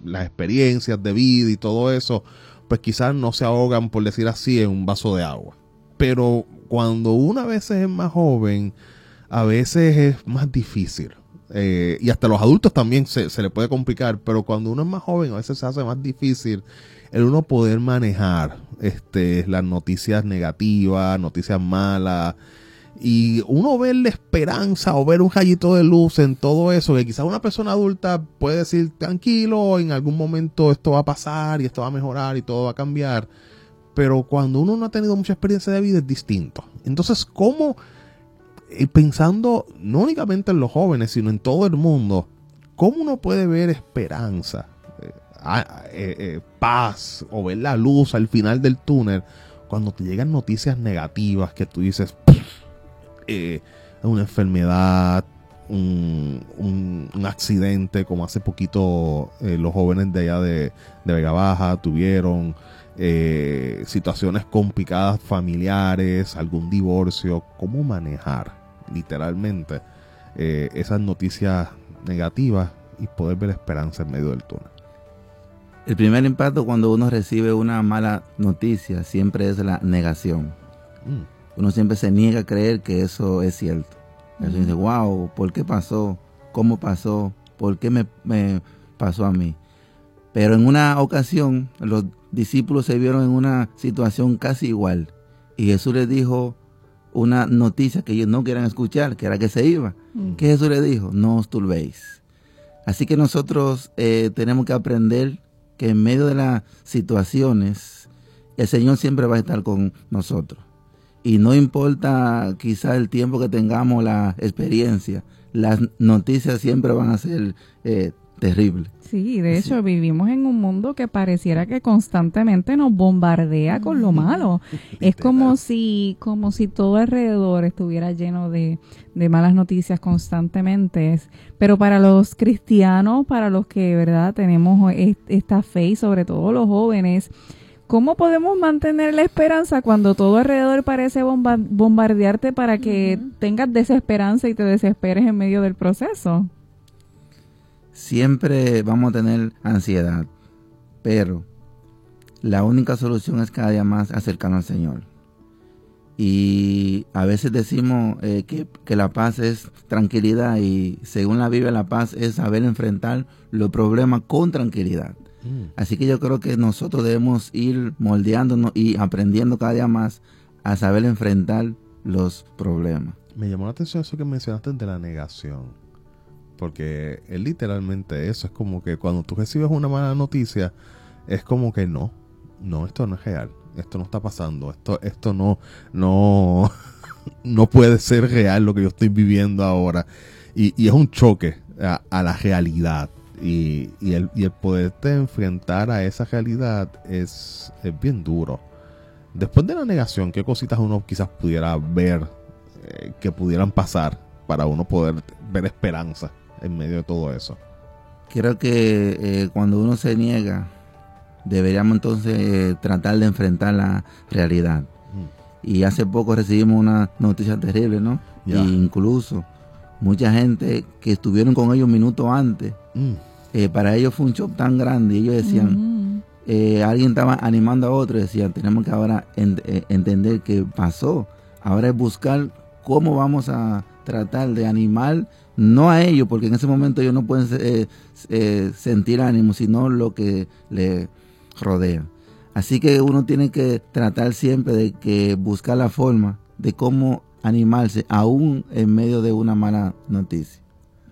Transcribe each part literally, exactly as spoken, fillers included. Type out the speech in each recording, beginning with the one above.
las experiencias de vida y todo eso, pues quizás no se ahogan, por decir así, en un vaso de agua. Pero cuando uno a veces es más joven, a veces es más difícil. Eh, y hasta los adultos también se, se le puede complicar, pero cuando uno es más joven a veces se hace más difícil el uno poder manejar este, las noticias negativas, noticias malas, y uno ver la esperanza o ver un rayito de luz en todo eso, que quizás una persona adulta puede decir, tranquilo, en algún momento esto va a pasar y esto va a mejorar y todo va a cambiar, pero cuando uno no ha tenido mucha experiencia de vida es distinto. Entonces, ¿cómo, eh, pensando no únicamente en los jóvenes, sino en todo el mundo, cómo uno puede ver esperanza, eh, eh, eh, paz o ver la luz al final del túnel cuando te llegan noticias negativas que tú dices, eh, una enfermedad, un, un, un accidente, como hace poquito eh, los jóvenes de allá de, de Vega Baja tuvieron, eh, situaciones complicadas familiares, algún divorcio? ¿Cómo manejar literalmente eh, esas noticias negativas y poder ver la esperanza en medio del túnel? El primer impacto cuando uno recibe una mala noticia siempre es la negación. Mm. Uno siempre se niega a creer que eso es cierto. Mm. Uno dice, wow, ¿por qué pasó? ¿Cómo pasó? ¿Por qué me, me pasó a mí? Pero en una ocasión los discípulos se vieron en una situación casi igual. Y Jesús les dijo una noticia que ellos no querían escuchar, que era que se iba. Mm. ¿Qué Jesús les dijo? No os turbéis. Así que nosotros eh, tenemos que aprender que en medio de las situaciones el Señor siempre va a estar con nosotros. Y no importa quizá el tiempo que tengamos, la experiencia, las noticias siempre van a ser eh, terribles. Sí, de hecho sí. Vivimos en un mundo que pareciera que constantemente nos bombardea con lo malo. Es como si, como si todo alrededor estuviera lleno de, de malas noticias constantemente. Pero para los cristianos, para los que, ¿verdad?, tenemos esta fe, y sobre todo los jóvenes, ¿cómo podemos mantener la esperanza cuando todo alrededor parece bomba- bombardearte para que uh-huh. tengas desesperanza y te desesperes en medio del proceso? Siempre vamos a tener ansiedad, pero la única solución es cada día más acercarnos al Señor. Y a veces decimos eh, que, que la paz es tranquilidad, y según la Biblia la paz es saber enfrentar los problemas con tranquilidad. Mm. Así que yo creo que nosotros debemos ir moldeándonos y aprendiendo cada día más a saber enfrentar los problemas. Me llamó la atención eso que mencionaste de la negación. Porque es literalmente eso, es como que cuando tú recibes una mala noticia, es como que no, no, esto no es real, esto no está pasando, esto, esto no, no, no puede ser real lo que yo estoy viviendo ahora. Y, y es un choque a, a la realidad. Y, y, el, y el poderte enfrentar a esa realidad es, es bien duro. Después de la negación, ¿qué cositas uno quizás pudiera ver eh, que pudieran pasar para uno poder ver esperanza en medio de todo eso? Creo que eh, cuando uno se niega, deberíamos entonces eh, tratar de enfrentar la realidad. Mm. Y hace poco recibimos una noticia terrible, ¿no? Yeah. E incluso mucha gente que estuvieron con ellos minutos antes, mm. eh, para ellos fue un shock tan grande. Y ellos decían, mm. eh, alguien estaba animando a otro y decían, tenemos que ahora en, eh, entender qué pasó. Ahora es buscar cómo vamos a tratar de animar, no a ellos, porque en ese momento ellos no pueden eh, eh, sentir ánimo, sino lo que le rodea. Así que uno tiene que tratar siempre de que buscar la forma de cómo animarse, aún en medio de una mala noticia.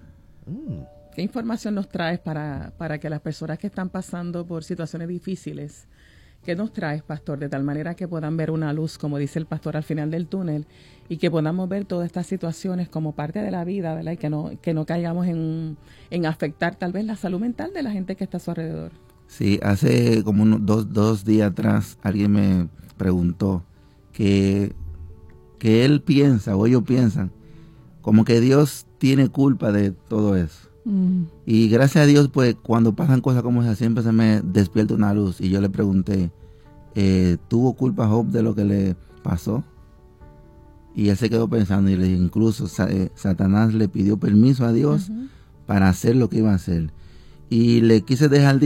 ¿Qué información nos traes para, para que las personas que están pasando por situaciones difíciles, qué nos traes, pastor, de tal manera que puedan ver una luz, como dice el pastor, al final del túnel, y que podamos ver todas estas situaciones como parte de la vida, ¿verdad? Y que no, que no caigamos en, en afectar tal vez la salud mental de la gente que está a su alrededor? Sí, hace como unos dos, dos días atrás alguien me preguntó que, que él piensa, o ellos piensan, como que Dios tiene culpa de todo eso. Mm. Y gracias a Dios, pues cuando pasan cosas como esas, siempre se me despierta una luz. Y yo le pregunté, eh, ¿tuvo culpa Job de lo que le pasó? Y él se quedó pensando, y le dije, incluso eh, Satanás le pidió permiso a Dios uh-huh. para hacer lo que iba a hacer. Y le quise dejar